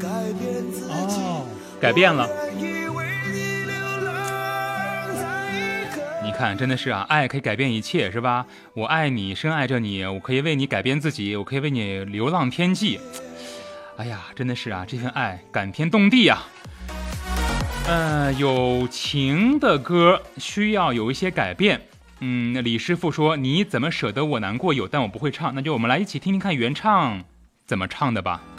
哦，改变了。你看，真的是啊，爱可以改变一切，是吧？我爱你，深爱着你，我可以为你改变自己，我可以为你流浪天际。哎呀，真的是啊，这份爱感天动地啊。有情的歌需要有一些改变。李师傅说：“你怎么舍得我难过？有，但我不会唱。”那就我们来一起听听看原唱怎么唱的吧。